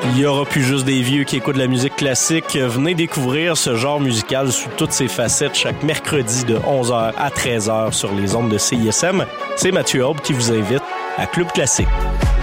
Il y aura plus juste des vieux qui écoutent de la musique classique. Venez découvrir ce genre musical sous toutes ses facettes chaque mercredi de 11h à 13h sur les ondes de CISM. C'est Mathieu Aube qui vous invite à Club Classique.